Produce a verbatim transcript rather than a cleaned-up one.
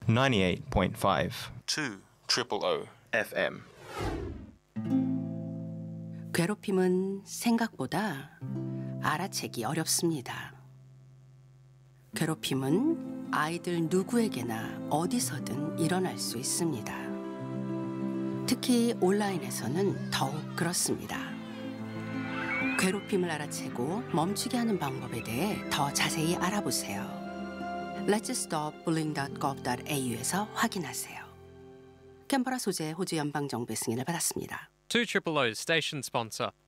ninety-eight point five. two triple O 에프엠. 괴롭힘은 생각보다 알아채기 어렵습니다. 괴롭힘은 아이들 누구에게나 어디서든 일어날 수 있습니다. 특히 온라인에서는 더욱 그렇습니다. 괴롭힘을 알아채고 멈추게 하는 방법에 대해 더 자세히 알아보세요. let's stop bullying dot gov dot au에서 확인하세요. 캔버라 소재 호주 연방정부의 승인을 받았습니다. two O's station sponsor.